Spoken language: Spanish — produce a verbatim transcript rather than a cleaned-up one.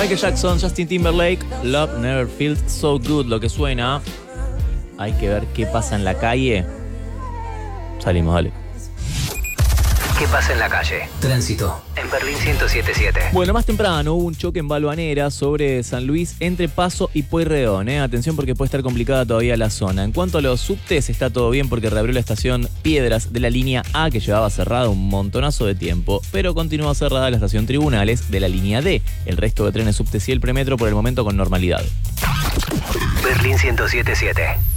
Michael Jackson, Justin Timberlake, Love Never Felt So Good. Lo que suena. Hay que ver qué pasa en la calle. Salimos, dale. ¿Qué pasa en la calle? Tránsito en Berlín ciento siete punto siete. Bueno, más temprano hubo un choque en Balvanera sobre San Luis entre Paso y Pueyrredón. ¿eh? Atención porque puede estar complicada todavía la zona. En cuanto a los subtes, está todo bien porque reabrió la estación Piedras de la línea A, que llevaba cerrada un montonazo de tiempo, pero continúa cerrada la estación Tribunales de la línea D. El resto de trenes subtes y el premetro por el momento con normalidad. Berlín ciento siete punto siete.